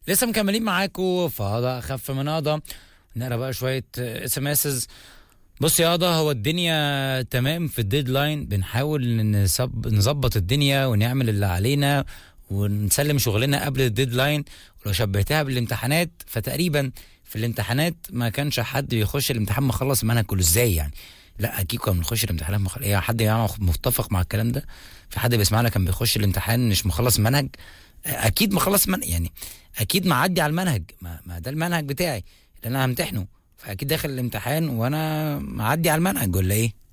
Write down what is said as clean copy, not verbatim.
لسه مكملين معاكم في قضاء اخف من قضاء. نقرا بقى شويه اس ام اس. بص يا قضا، هو الدنيا تمام في الديدلاين، بنحاول نظبط الدنيا ونعمل اللي علينا ونسلم شغلنا قبل الديدلاين. ولو شبهتها بالامتحانات فتقريبا في الامتحانات ما كانش حد يخش الامتحان مخلص المنهج كله. ازاي يعني؟ لا اكيد كنا بنخش الامتحانات ايه حد يعني متفق مع الكلام ده؟ في حد بيسمعنا كان بيخش الامتحان مش مخلص المنهج؟ اكيد مخلص يعني اكيد معدي على المنهج، ما ده المنهج بتاعي اللي انا همتحنه، فاكيد داخل الامتحان وانا معدي على المنهج ولا ايه؟